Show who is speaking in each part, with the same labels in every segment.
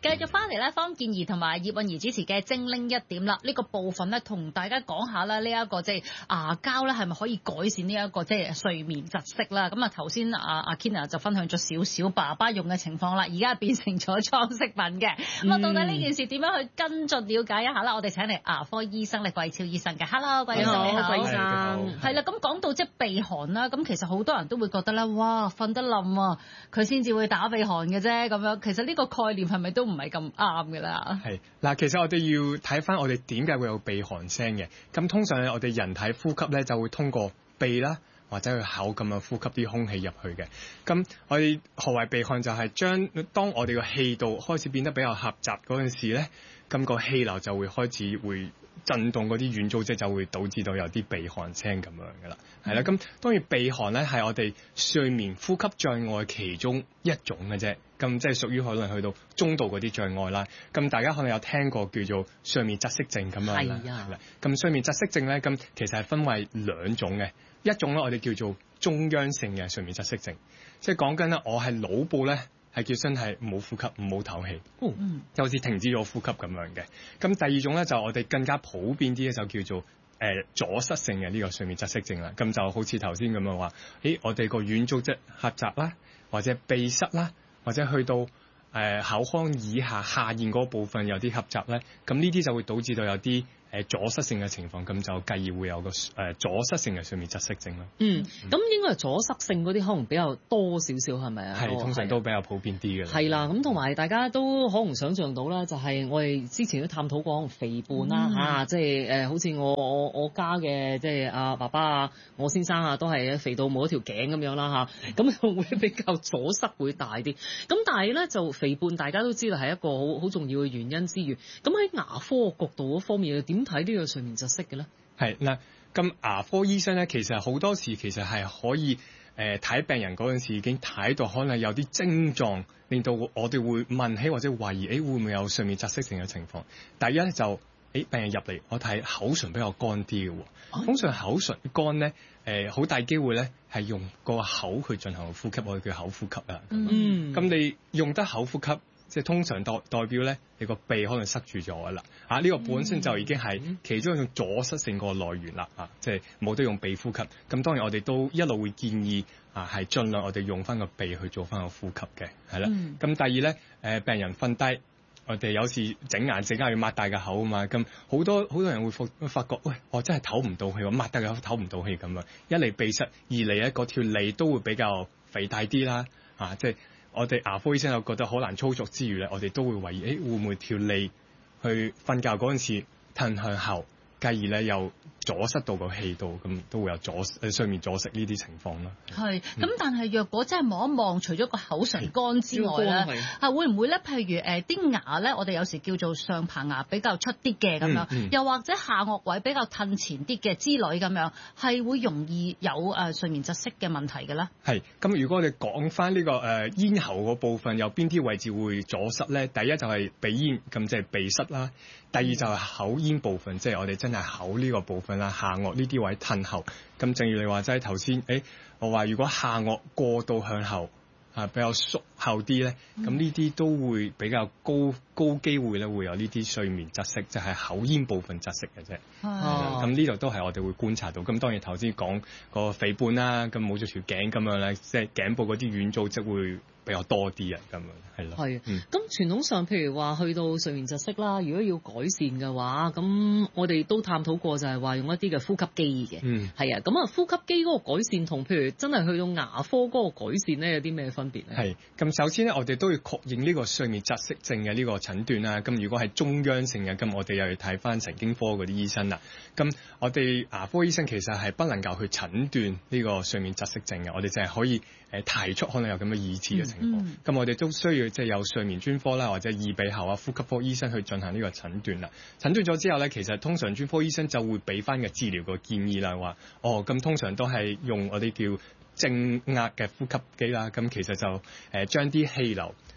Speaker 1: 繼續翻嚟咧，方健儀同埋葉韻儀主持嘅精靈一點啦。呢個部分咧，同大家講下啦，呢一個即係牙膠咧，係咪可以改善呢一個即係睡眠窒息啦？咁啊，頭先阿 Kina 就分享咗少少爸爸用嘅情況啦，而家變成咗裝飾品嘅。咁啊，到底呢件事點樣去跟進了解一下啦？我哋請嚟牙科醫生季超醫生嘅。Hello， 季醫生你好。
Speaker 2: 季醫生。
Speaker 1: 係啦，咁講到即係鼻鼾啦，咁其實好多人都會覺得咧，哇，瞓得冧啊，佢先至會打鼻鼾嘅啫，咁樣。其實呢個概念係咪都唔係咁啱㗎啦？
Speaker 2: 係嗱，其實我哋要睇翻我哋點解會有鼻鼾聲嘅。咁通常我哋人體呼吸咧就會通過鼻啦或者去口咁樣呼吸啲空氣入去嘅。咁我哋何謂鼻鼾就係當我哋個氣道開始變得比較狹窄嗰陣時咧，咁個氣流就會開始會震動嗰啲軟組織，就會導致到有啲鼻鼾聲咁樣㗎啦。係啦，咁當然鼻鼾咧係我哋睡眠呼吸障礙其中一種嘅啫。咁即係屬於可能去到中度嗰啲障礙啦。咁大家可能有聽過叫做睡眠窒息症咁樣啦。係啊。咁睡眠窒息症咧，咁其實係分為兩種嘅。一種咧我哋叫做中央性嘅睡眠窒息症，即係講緊咧我係腦部咧係叫身體冇呼吸唔好唞氣，就好似停止咗呼吸咁樣嘅。咁第二種咧就我哋更加普遍啲咧就叫做阻塞性嘅呢個睡眠窒息症啦。咁就好似頭先咁樣話，我哋個軟組織狹窄啦，或者鼻塞啦，或者去到口腔以下下咽嗰部分有啲狹窄咧，咁呢啲就會導致到有啲阻塞性嘅情況，咁就繼而會有個阻塞性嘅睡眠窒息症咯。
Speaker 3: 咁應該係阻塞性嗰啲可能比較多少少係咪啊？
Speaker 2: 係，通常都比較普遍啲嘅。
Speaker 3: 係啦，咁同埋大家都可能想像到啦，就係我哋之前都探討過可能肥胖啦即係好似我家嘅即係阿爸爸啊，我先生啊都係肥到冇一條頸咁樣啦咁會比較阻塞會大啲。咁但係咧就肥胖大家都知道係一個好重要嘅原因之餘，咁喺牙科角度嗰方面點睇呢個睡眠窒息嘅咧？
Speaker 2: 係嗱，咁牙科醫生咧，其實好多時其實係可以睇病人嗰陣時已經睇到可能有啲症狀，令到我哋會問起或者懷疑，會唔會有睡眠窒息症嘅情況？第一咧就病人入嚟，我睇口唇比較乾啲嘅喎。通常口唇乾咧，好大機會咧係用個口去進行呼吸，我哋叫口呼吸啊。咁你用得口呼吸，即係通常代表咧，你個鼻可能塞住咗㗎啦。呢個本身就已經係其中一種阻塞性個來源啦。即係冇得用鼻呼吸。咁當然我哋都一路會建議係盡量我哋用翻個鼻去做翻個呼吸嘅，係啦。咁第二咧，病人瞓低，我哋有時整眼要擘大個口啊嘛。咁好多人會發覺，喂，我真係唞唔到氣，我擘大個口唞唔到氣咁樣。一嚟鼻塞，二嚟咧嗰條脷都會比較肥大啲啦。即係我哋牙科醫生又覺得好難操作之餘咧，我哋都會懷疑，會唔會條脷去瞓覺嗰陣時褪向後，繼而咧又阻塞到個氣道，咁都會有睡眠阻塞呢啲情況啦。
Speaker 1: 係，咁但係若果真係望一望，除咗個口唇乾之外咧，會唔會咧？譬如啲牙咧，我哋有時叫做上棚牙比較出啲嘅咁樣，又或者下顎位比較褪前啲嘅之類咁樣，係會容易有睡眠窒息嘅問題嘅咧？
Speaker 2: 係，咁如果我哋講翻呢個咽喉個部分，有邊啲位置會阻塞咧？第一就係鼻咽，咁即係鼻塞啦。第二就係口咽部分，即係我哋真係口呢個部分啦，下顎呢啲位褪後。咁正如你話齋頭先，我話如果下顎過度向後，比較縮後啲咧，咁呢啲都會比較高機會咧會有呢啲睡眠窒息，就係口咽部分窒息嘅啫。咁呢度都係我哋會觀察到。咁當然頭先講個肥胖啦，咁冇咗條頸咁樣咧，即係頸部嗰啲軟組織會比較多啲啊，咁樣係咯。係，
Speaker 3: 咁傳統上譬如話去到睡眠窒息啦，如果要改善嘅話，咁我哋都探討過就係話用一啲嘅呼吸機嘅。係啊，咁呼吸機嗰個改善同譬如真係去到牙科嗰個改善咧，有啲咩分別咧？
Speaker 2: 係，咁首先咧，我哋都要確認呢個睡眠窒息症嘅呢個診斷啦。咁如果係中央性嘅，咁我哋又要睇翻神經科嗰啲醫生啦。咁我哋牙科醫生其實係不能夠去診斷呢個睡眠窒息症嘅，我哋淨係可以提出可能有咁嘅疑似嘅情況。咁我哋都需要即係有睡眠專科啦，或者耳鼻喉啊、呼吸科醫生去進行呢個診斷啦。診斷咗之後咧，其實通常專科醫生就會俾翻個治療個建議啦，話咁通常都係用我哋叫正壓嘅呼吸機啦。咁其實就將啲氣流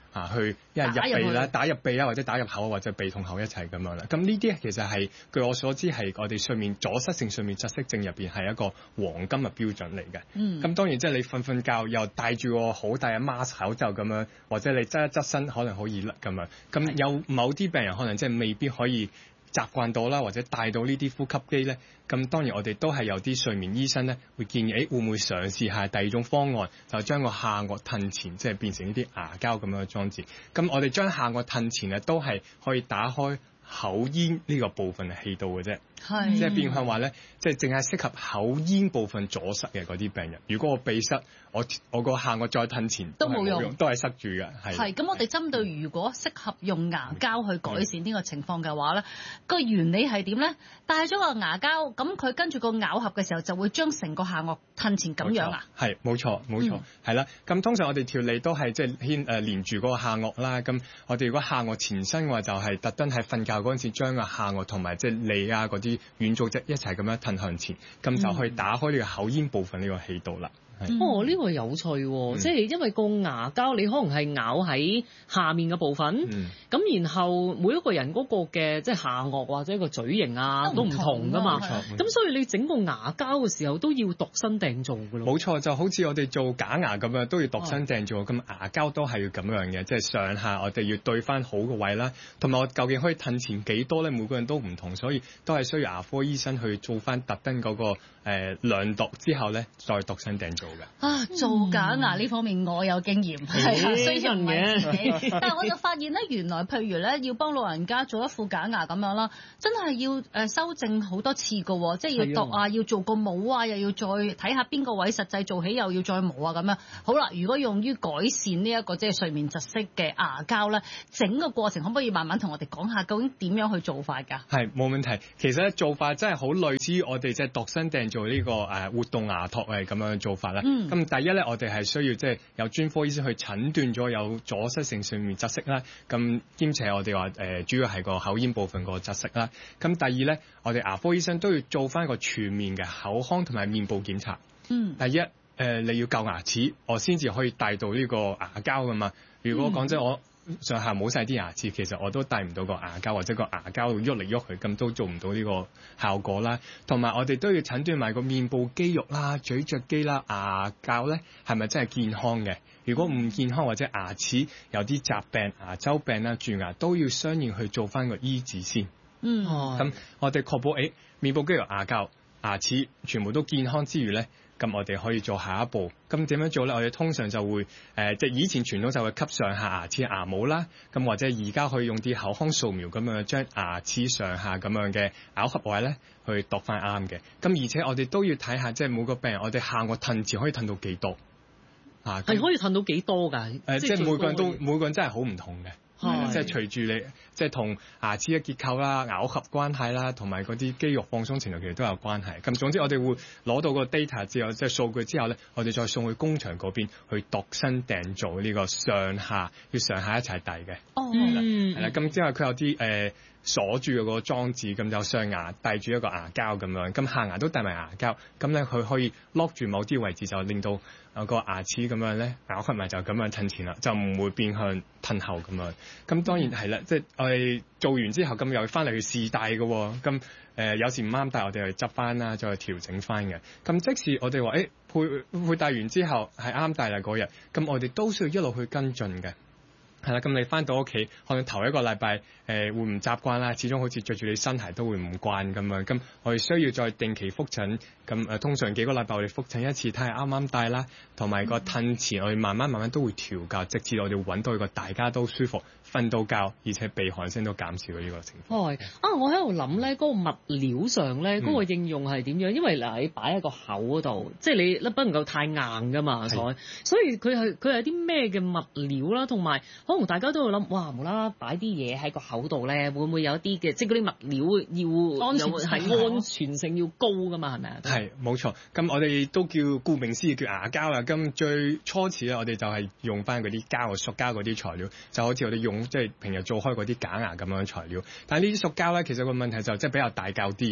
Speaker 2: 去一係入鼻啦，打入鼻啦，或者打入口，或者鼻同口一齊咁樣啦。咁呢啲其實係據我所知係我哋睡眠阻塞性睡眠窒息症入邊係一個黃金嘅標準嚟嘅。咁當然即係你瞓覺又戴住個好大嘅 mask 口罩咁樣，或者你側一側身可能好易甩咁樣。咁有某啲病人可能即係未必可以習慣到啦，或者戴到呢啲呼吸機咧，咁當然我哋都係有啲睡眠醫生咧會建議，會唔會嘗試下第二種方案，就將個下顎褪前，即係變成呢啲牙膠咁樣嘅裝置。咁我哋將下顎褪前咧，都係可以打開口咽呢個部分嘅氣道嘅啫。即係變相話咧，即係淨係適合口咽部分阻塞嘅嗰啲病人。如果我鼻塞，我個下顎再褪前
Speaker 1: 都冇用，
Speaker 2: 都係塞住嘅。係
Speaker 1: 咁，我哋針對如果適合用牙膠去改善呢個情況嘅話咧，個原理係點咧？戴咗個牙膠，咁佢跟住個咬合嘅時候就會將成個下顎褪前咁樣啊？
Speaker 2: 係冇錯，係啦。咁通常我哋條脷都係即係連住嗰個下顎啦。咁我哋如果下顎前伸嘅話，就係特登喺瞓覺嗰陣時將個下顎同埋即係脷啊嗰啲軟組織一齊咁樣褪向前，咁就可以打開呢個口咽部分呢個氣道啦。
Speaker 3: 呢個有趣喎，即係因為個牙膠你可能係咬喺下面嘅部分，咁然後每一個人嗰個嘅即係下顎或者個嘴型啊都唔同噶嘛，咁所以你整個牙膠嘅時候都要度身訂做噶咯。
Speaker 2: 冇錯，就好似我哋做假牙咁樣都要度身訂做，咁牙膠都係要咁樣嘅，即係上下我哋要對翻好個位啦，同埋我究竟可以褪前幾多咧？每個人都唔同，所以都係需要牙科醫生去做翻特登嗰個量度之後咧，再度身訂做。
Speaker 1: 做假牙呢方面我有經驗，雖然唔係自己，但係我就發現咧，原來譬如咧要幫老人家做一副假牙咁樣啦，真係要修正好多次㗎喎，即係要度啊，要做個模啊，又要再睇下邊個位實際做起，又要再模啊咁樣。好啦，如果用於改善呢一個即係睡眠窒息嘅牙膠咧，整個過程可唔可以慢慢同我哋講下究竟點樣去做法㗎？係
Speaker 2: 冇問題，其實咧做法真係好類似於我哋即係度身訂做呢個活動牙托係咁樣嘅做法啦。咁第一咧，我哋係需要即係有專科醫生去診斷咗有阻塞性睡眠窒息啦。咁兼且我哋話主要係個口咽部分個窒息啦。咁第二咧，我哋牙科醫生都要做翻個全面嘅口腔同埋面部檢查。第一你要夠牙齒，我先至可以戴到呢個牙膠噶嘛。如果講真我上下冇晒啲牙齒，其實我都戴唔到個牙膠，或者個牙膠喐嚟喐去，咁都做唔到呢個效果啦。同埋我哋都要診斷埋個面部肌肉啦、咀嚼肌啦、牙膠咧係咪真係健康嘅？如果唔健康或者牙齒有啲疾病、牙周病啦、蛀牙，都要相應去做翻個醫治先。咁我哋確保面部肌肉、牙膠、牙齒全部都健康之餘咧，咁我哋可以做下一步。咁點樣做咧？我哋通常就會即係以前傳統就會吸上下牙齒牙模啦。咁或者而家可以用啲口腔掃描咁樣將牙齒上下咁樣嘅咬合位咧去度翻啱嘅。咁而且我哋都要睇下即係每個病人我哋下顎褪前可以褪到幾多
Speaker 3: 係可以褪到幾多㗎？
Speaker 2: 即係每個人真係好唔同嘅。即係隨住你，即係同牙齒嘅結構啦、咬合關係啦，同埋嗰啲肌肉放鬆程度其實都有關係。咁總之我哋會攞到個 data 之後，即係數據之後咧，我哋再送去工場嗰邊去度身訂做呢個上下要上下一齊戴嘅。係啦，咁之後佢有啲鎖住嗰個裝置，咁就上牙戴住一個牙膠咁樣，咁下牙都戴埋牙膠，咁咧佢可以 lock 住某啲位置，就令到個牙齒咁樣咧咬合埋就咁樣褪前啦，就唔會變向褪後咁樣。咁當然係啦，即係我哋做完之後咁又翻嚟去試戴嘅，咁有時唔啱戴，我哋去執翻啦，再去調整翻嘅。咁即使我哋話佩戴完之後係啱戴啦嗰日，咁我哋都需要一路去跟進嘅。係啦，咁你翻到屋企，可能頭一個禮拜會唔習慣啦，始終好似着住你新鞋都會唔慣咁樣。咁我哋需要再定期復診，咁通常幾個禮拜我哋復診一次，睇下啱啱戴啦，同埋個褪前我哋慢慢都會調校，直至我哋揾到一個大家都舒服、瞓到覺，而且鼻鼾聲都減少嘅呢個情況。
Speaker 3: 我喺度諗咧，嗰個物料上咧，嗰個應用係點樣？因為嗱，你擺喺個口嗰度，即係你不能夠太硬噶嘛，所以佢係啲咩嘅物料啦，同埋可能大家都會諗，哇，無啦啦擺啲嘢喺個口度咧，會唔會有啲嘅，即係嗰啲物料要安全性要高噶嘛？係咪啊？
Speaker 2: 係冇錯，咁我哋都叫顧名思義叫牙膠啦。咁最初始咧，我哋就係用翻嗰啲膠、塑膠嗰啲材料，就好似我哋用即係平日做開嗰啲假牙咁樣嘅材料。但係呢啲塑膠咧，其實個問題就即係比較大嚿啲啊。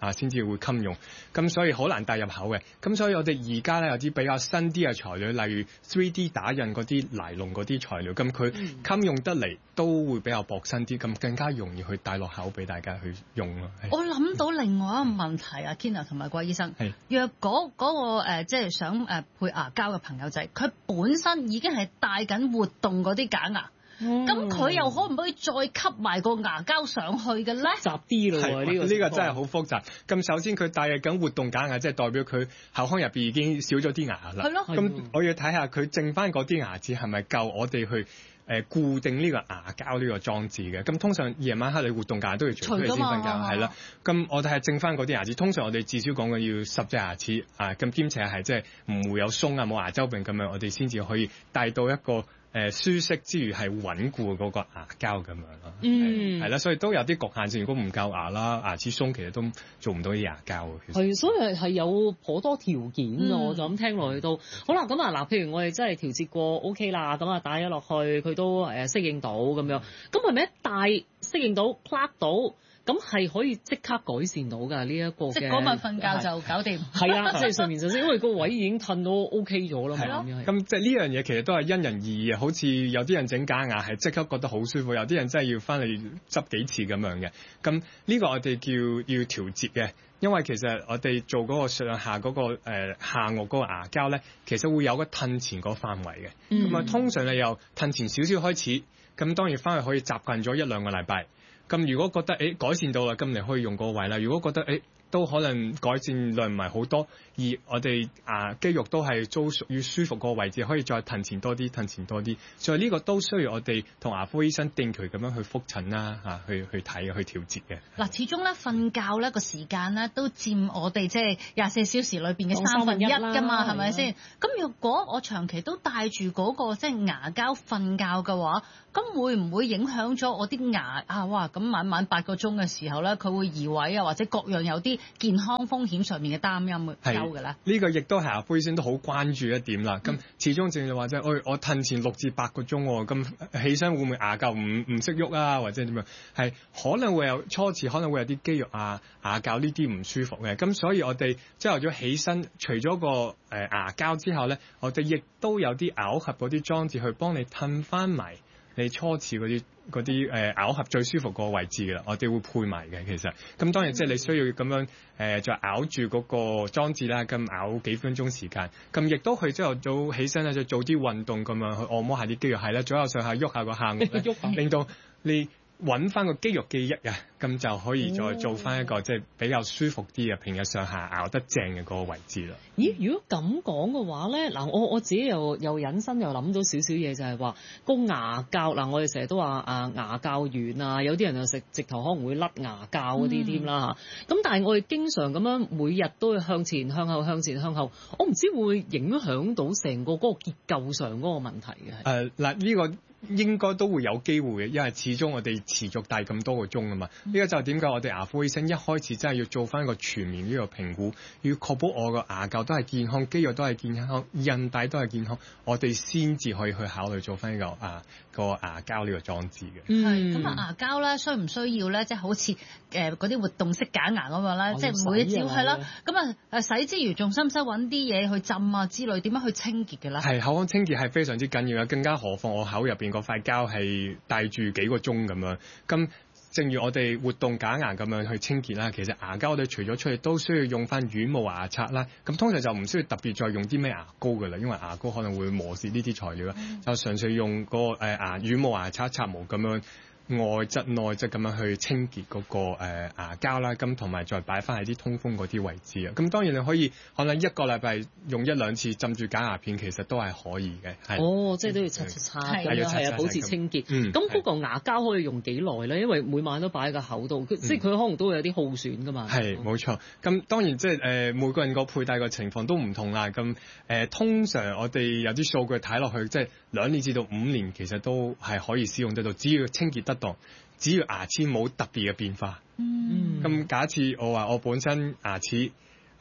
Speaker 2: 先至會襟用，咁所以好難帶入口嘅。咁所以我哋而家咧有啲比較新啲嘅材料，例如 3D 打印嗰啲尼龍嗰啲材料，咁佢襟用得嚟都會比較薄身啲，咁更加容易去帶落口俾大家去用咯。
Speaker 1: 我諗到另外一個問題啊，Kenneth 同埋郭醫生，若果嗰個即係想配牙膠嘅朋友仔，佢本身已經係戴緊活動嗰啲假牙。咁佢又可唔可以再吸埋個牙膠上去嘅咧？雜啲咯喎，
Speaker 2: 呢個真係好複雜。咁首先佢戴緊活動假牙，即係代表佢口腔入邊已經少咗啲牙啦。係咯。咁我要睇下佢剩翻嗰啲牙齒係咪夠我哋去固定呢個牙膠呢個裝置嘅。咁通常夜晚黑你活動假牙都要除咗先瞓覺，係啦。咁我哋係剩翻嗰啲牙齒，通常我哋至少講嘅要10隻牙齒咁兼且係即係唔會有鬆冇牙周病咁樣，我哋先至可以戴到一個舒適之餘係穩固嗰個牙膠咁樣咯，係啦，所以都有啲局限性。如果唔夠牙啦，牙齒鬆，其實都做唔到啲牙膠嘅。係，
Speaker 3: 所以係有頗多條件㗎。我就咁聽落去都好啦。咁嗱，譬如我哋真係調節過 OK 啦，咁戴咗落去，佢都適應到咁樣。咁係咪一戴適應到 plug 到？咁係可以即刻改善到㗎呢一個嘅，即係嗰晚瞓覺就搞掂。係啊，即係睡眠窒息，因為個位已經褪到 OK 咗啦嘛。
Speaker 2: 咁即係呢樣嘢其實都係因人而異啊。好似有啲人整假牙係即刻覺得好舒服，有啲人真係要翻嚟執幾次咁樣嘅。咁呢個我哋叫要調節嘅，因為其實我哋做嗰個上下嗰個下顎嗰個牙膠咧，其實會有個褪前個範圍嘅。咁通常你由褪前少少開始，咁當然翻去可以習慣咗1-2個禮拜。咁如果覺得改善到啦，咁你可以用嗰個位啦。如果覺得都可能改善量唔係好多，而我哋肌肉都係都屬於舒服個位置，可以再褪前多啲，褪前多啲。所以呢個都需要我哋同牙科醫生定期咁樣去覆診啦，去睇去調節嘅。
Speaker 1: 嗱，始終咧瞓覺咧個時間咧都佔我哋即係24小時裏邊嘅1/3㗎嘛，係咪先？咁若果我長期都戴住嗰個即係牙膠瞓覺嘅話，咁會唔會影響咗我啲牙啊？哇！咁晚8個鐘嘅時候咧，佢會移位啊，或者各樣有啲健康風險上面嘅擔憂嘅咧？
Speaker 2: 呢個亦都係牙科醫生都好關注一點啦。咁始終正如話即係，我褪前6至8個鐘喎，咁起身會唔會牙膠唔識喐啊，或者點樣？係可能會有初次可能會有啲肌肉牙膠呢啲唔舒服嘅。咁所以我哋朝頭早起身，除咗個牙膠之後咧，我哋亦都有啲咬合嗰啲裝置去幫你褪翻埋你初次嗰啲咬合最舒服個位置㗎啦，我哋會配埋嘅其實。咁當然即係你需要咁樣再咬住嗰個裝置啦，咁咬幾分鐘時間。咁亦都去朝頭早起身咧，就做啲運動咁樣去按摩下啲肌肉，係啦，左右上下喐下個下顎令到你揾翻個肌肉記憶啊，咁就可以再做翻一個即係比較舒服啲嘅平日上下咬得正嘅嗰個位置啦。
Speaker 3: 咦？如果咁講嘅話咧，嗱，我自己又引申又諗到少少嘢，就係話個牙膠嗱，我哋成日都話牙膠軟啊，有啲人就直頭可能會甩牙膠嗰啲添啦嚇。咁但係我哋經常咁樣每日都會向前向後向前向後，我唔知會影響到成個嗰個結構上嗰個問題嘅。
Speaker 2: 嗱，呢個應該都會有機會嘅，因為始終我哋持續戴咁多個鐘啊嘛。呢個就係點解我哋牙科醫生一開始真係要做翻一個全面呢個評估，要確保我個牙膠都係健康，肌肉都係健康，韌帶都係健康，我哋先至可以去考慮做翻呢個牙膠呢個裝置嘅。
Speaker 1: 係咁牙膠咧，需唔需要咧？即係好似嗰啲活動式假牙咁樣啦，即係每一朝係啦。咁洗之餘，仲使唔使揾啲嘢去浸啊之類？點樣去清潔嘅咧？
Speaker 2: 係口腔清潔係非常之緊要嘅，更加何況我口入邊嗰塊膠係戴住幾個鐘咁樣。咁正如我哋活動假牙咁樣去清潔啦，其實牙膠我哋除咗出去都需要用翻軟毛牙刷啦。咁通常就唔需要特別再用啲咩牙膏㗎啦，因為牙膏可能會磨蝕呢啲材料啦，就純粹用個軟毛牙刷刷毛咁樣。外側內側咁樣去清潔嗰個牙膠啦，咁同埋再擺翻喺啲通風嗰啲位置啊。咁當然你可以可能1個禮拜用1-2次浸住假牙片，其實都係可以嘅。
Speaker 3: 即係都要擦咁樣，係啊，保持清潔。咁嗰個牙膠可以用幾耐咧？因為每晚都擺喺個口度，即係佢可能都會有啲耗損噶嘛。
Speaker 2: 係冇錯。咁當然即係每個人個佩戴個情況都唔同啦。咁通常我哋有啲數據睇落去，即係2年至到5年，其實都係可以使用得到，只要清潔得當，只要牙齒冇特別嘅變化。咁假設我話我本身牙齒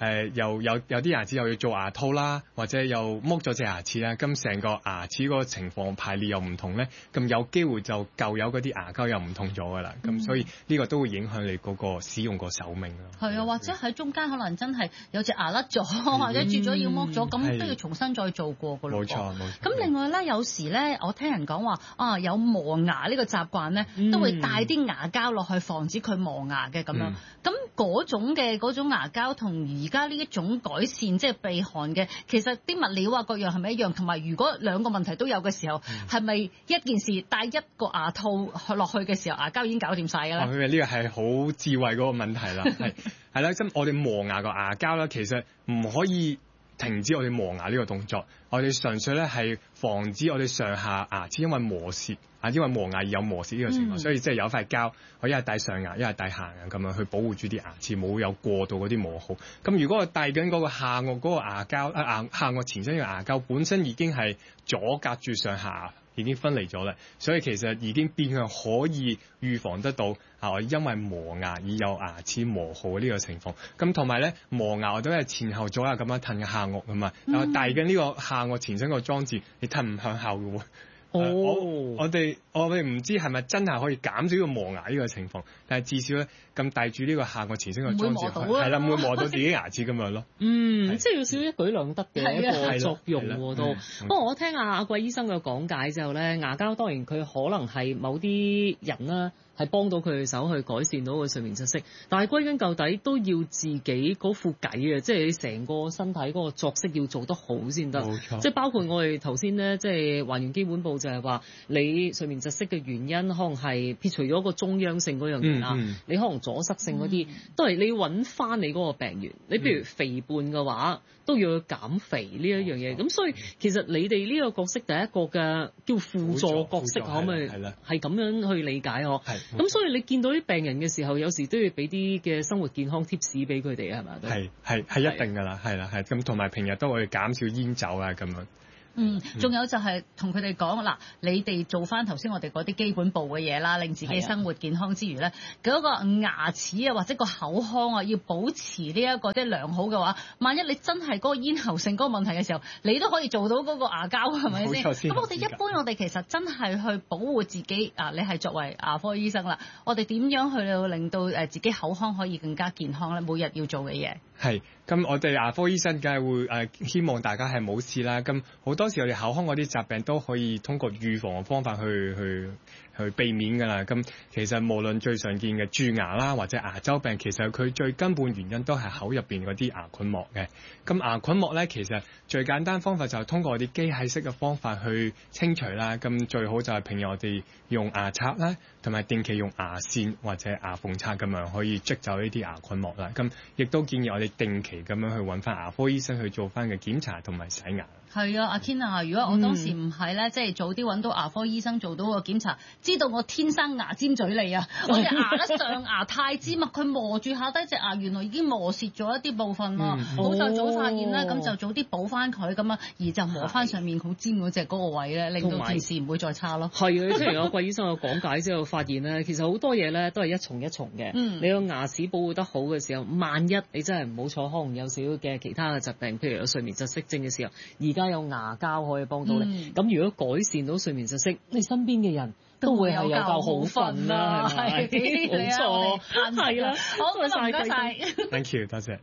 Speaker 2: 又有啲牙齒又要做牙套啦，或者又剝咗隻牙齒啦，咁成個牙齒個情況排列又唔同咧，咁有機會就舊有嗰啲牙膠又唔同咗噶啦，咁所以呢個都會影響你嗰個使用個壽命咯。
Speaker 1: 係啊，或者喺中間可能真係有隻牙甩咗，或者蛀咗要剝咗，咁都要重新再做過噶咯。冇錯。咁另外咧，有時咧，我聽人講話有磨牙呢個習慣咧，都會帶啲牙膠落去防止佢磨牙嘅咁樣。咁嗰種牙膠同而家呢一種改善即係鼻鼾嘅，其實啲物料啊各樣係咪一樣？同埋如果兩個問題都有嘅時候，係咪一件事帶一個牙套落去嘅時候，牙膠已經搞掂晒㗎啦？呢
Speaker 2: 個係好智慧嗰個問題啦，係啦，咁我哋磨牙個牙膠啦，其實唔可以停止我哋磨牙呢個動作，我哋純粹咧係防止我哋上下牙齒因為磨牙而有磨蝕呢個情況，所以即係有塊膠，我一係戴上牙，一係戴下牙咁樣去保護住啲牙齒，冇有過度嗰啲磨耗。咁如果我戴緊嗰個下顎嗰個牙膠，下顎前身嘅牙膠本身已經係阻隔住上下牙，已經分離咗啦，所以其實已經變相可以預防得到我因為磨牙而有牙齒磨耗呢個情況。咁同埋咧磨牙我都係前後左右咁樣褪下顎㗎嘛，戴緊呢個下顎前身個裝置，你褪唔向後嘅喎。我哋唔知係咪真係可以減少呢個磨牙呢個情況，但係至少咧咁戴住呢個下顎前身個裝置，係啦，唔會磨到自己牙齒咁樣咯。
Speaker 3: 即係要少一舉兩得嘅一個作用喎都。不過我聽阿桂醫生嘅講解之後咧，牙膠當然佢可能係某啲人啦，係幫到佢手去改善到個睡眠質素，但係歸根究底都要自己嗰副計嘅，即係你成個身體嗰個作息要做得好先得。冇錯，即係包括我哋頭先咧，即係還原基本步就係話你睡眠窒息嘅原因，可能係撇除咗個中央性嗰樣嘢啦，你可能阻塞性嗰啲都係你要揾翻你嗰個病源。你譬如肥胖嘅話，都要去減肥呢一樣嘢。咁所以其實你哋呢個角色第一個嘅叫輔助角色，可唔可以係咁樣去理解嗬？咁所以你見到啲病人嘅時候，有時都要俾啲嘅生活健康 tips 俾佢哋，係咪？係
Speaker 2: 一定㗎啦，係啦，係咁，同埋平日都會減少煙酒啊咁樣。
Speaker 1: 仲有就係同佢哋講嗱，你哋做翻頭先我哋嗰啲基本步嘅嘢啦，令自己生活健康之餘咧，嗰個牙齒啊或者個口腔啊要保持呢一個即係良好嘅話，萬一你真係嗰個咽喉性嗰個問題嘅時候，你都可以做到嗰個牙膠，係咪先？咁我哋一般我哋其實真係去保護自己你係作為牙科醫生啦，我哋點樣去令到自己口腔可以更加健康咧？每日要做嘅嘢
Speaker 2: 係咁，我哋牙科醫生梗係會希望大家係冇事啦。咁好多時我哋口腔嗰啲疾病都可以通過預防嘅方法去避免㗎啦。咁其實無論最常見嘅蛀牙啦，或者牙周病，其實佢最根本原因都係口入邊嗰啲牙菌膜嘅。咁牙菌膜咧，其實最簡單方法就係通過我哋機械式嘅方法去清除啦。咁最好就係平日我哋用牙刷啦，同埋定期用牙線或者牙縫刷咁樣可以捽走呢啲牙菌膜啦。咁亦都建議我哋定期咁樣去揾翻牙科醫生去做翻嘅檢查同埋洗牙。
Speaker 1: 係啊，阿 Ken 啊，如果我當時唔係咧，即係早啲揾到牙科醫生做到個檢查，知道我天生牙尖嘴利啊，我隻牙咧上牙太尖啊，佢磨住下低隻牙，原來已經磨蝕咗一啲部分啦。好在早發現啦，咁就早啲補翻佢咁啊，而就磨翻上面好尖嗰隻嗰個位咧，令到件事唔會再差咯。
Speaker 3: 係啊，聽完阿桂醫生嘅講解之後，發現咧，其實好多嘢咧都係一重一重嘅。你個牙齒保護得好嘅時候，萬一你真係唔好彩，可能有少少嘅其他嘅疾病，譬如有睡眠窒息症嘅時候，而家有牙膠可以幫到你。咁如果改善到睡眠窒息，你身邊嘅人都會係有覺好瞓啦，係咪？冇錯，係啦。
Speaker 1: 好，唔該晒。
Speaker 2: Thank you， 多謝。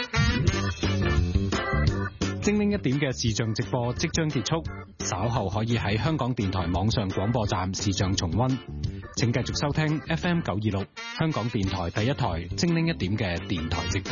Speaker 4: 精靈一點嘅視像直播即將結束，稍後可以喺香港電台網上廣播站視像重溫。請繼續收聽 FM 926香港電台第一台精靈一點嘅電台直播。